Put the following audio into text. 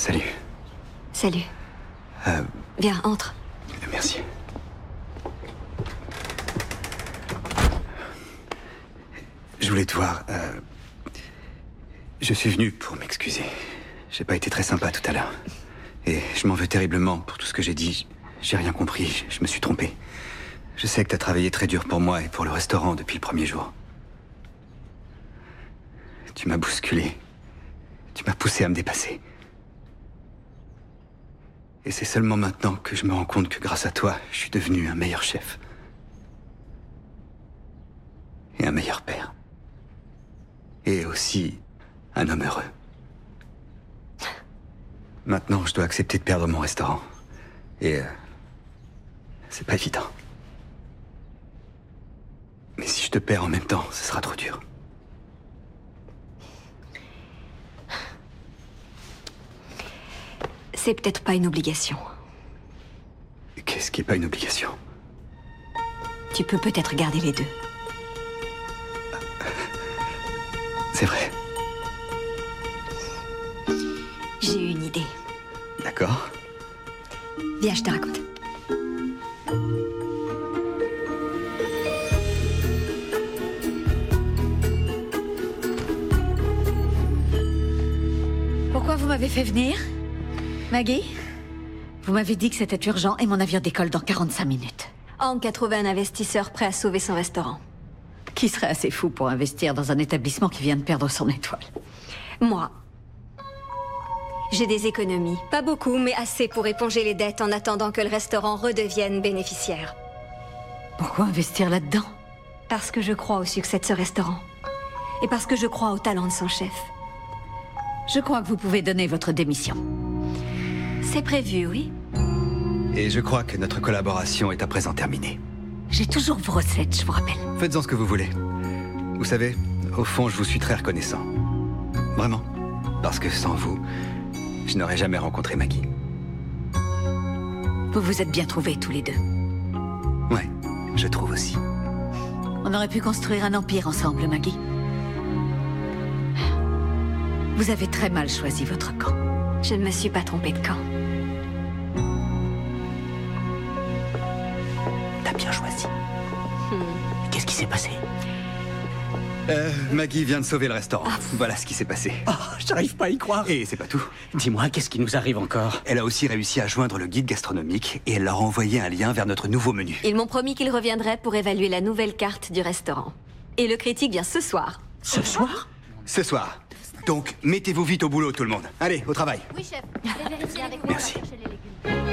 Salut. Salut. Viens, entre. Merci. Je voulais te voir. Je suis venu pour m'excuser. J'ai pas été très sympa tout à l'heure. Et je m'en veux terriblement pour tout ce que j'ai dit. J'ai rien compris, je me suis trompé. Je sais que t'as travaillé très dur pour moi et pour le restaurant depuis le premier jour. Tu m'as bousculé. Tu m'as poussé à me dépasser. Et c'est seulement maintenant que je me rends compte que grâce à toi, je suis devenu un meilleur chef. Et un meilleur père. Et aussi un homme heureux. Maintenant, je dois accepter de perdre mon restaurant. Et c'est pas évident. Mais si je te perds en même temps, ce sera trop dur. C'est peut-être pas une obligation. Qu'est-ce qui est pas une obligation? Tu peux peut-être garder les deux. C'est vrai. J'ai eu une idée. D'accord. Viens, je te raconte. Pourquoi vous m'avez fait venir, Maggie? Vous m'avez dit que c'était urgent et mon avion décolle dans 45 minutes. Hank a trouvé un investisseur prêt à sauver son restaurant. Qui serait assez fou pour investir dans un établissement qui vient de perdre son étoile? Moi. J'ai des économies. Pas beaucoup, mais assez pour éponger les dettes en attendant que le restaurant redevienne bénéficiaire. Pourquoi investir là-dedans? Parce que je crois au succès de ce restaurant. Et parce que je crois au talent de son chef. Je crois que vous pouvez donner votre démission. C'est prévu, oui. Et je crois que notre collaboration est à présent terminée. J'ai toujours vos recettes, je vous rappelle. Faites-en ce que vous voulez. Vous savez, au fond, je vous suis très reconnaissant. Vraiment. Parce que sans vous, je n'aurais jamais rencontré Maggie. Vous vous êtes bien trouvés tous les deux. Ouais, je trouve aussi. On aurait pu construire un empire ensemble, Maggie. Vous avez très mal choisi votre camp. Je ne me suis pas trompée de camp. T'as bien choisi. Qu'est-ce qui s'est passé? Maggie vient de sauver le restaurant. Voilà ce qui s'est passé. Oh, j'arrive pas à y croire. Et c'est pas tout. Dis-moi, qu'est-ce qui nous arrive encore? Elle a aussi réussi à joindre le guide gastronomique et elle leur a envoyé un lien vers notre nouveau menu. Ils m'ont promis qu'ils reviendraient pour évaluer la nouvelle carte du restaurant. Et le critique vient ce soir. Ce soir? Ce soir. Donc, mettez-vous vite au boulot, tout le monde. Allez, au travail. Oui, chef. Allez vérifier avec moi. Merci. On va chercher les légumes.